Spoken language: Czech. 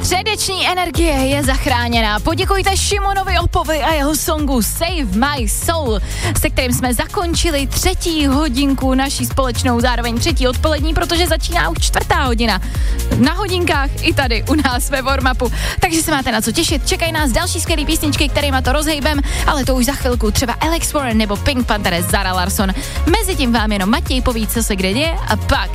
Středeční energie je zachráněná. Poděkujte Šimonovi Opovi a jeho songu Save My Soul, se kterým jsme zakončili 3. hodinku naší společnou, zároveň 3. odpolední, protože začíná už 4. hodina. Na hodinkách i tady u nás ve warm-upu. Takže se máte na co těšit. Čekají nás další skvělý písničky, kterýma to rozhejbem, ale to už za chvilku. Třeba Alex Warren nebo Pink Panther, Zara Larsson. Mezitím vám jenom Matěj poví, co se kde děje, a pak